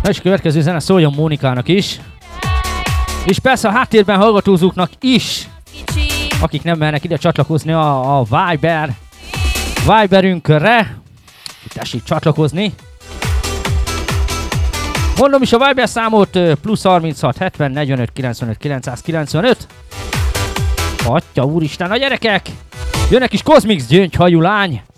És következő zene szóljon Mónikának is. És persze a háttérben hallgatózóknak is, akik nem mernek ide csatlakozni a Viberünkre. Tessék csatlakozni. Mondom is a Viber számot, plusz 36 70 45 95 995. Atya úristen, a gyerekek! Jönnek is Cosmix gyöngyhajú lány.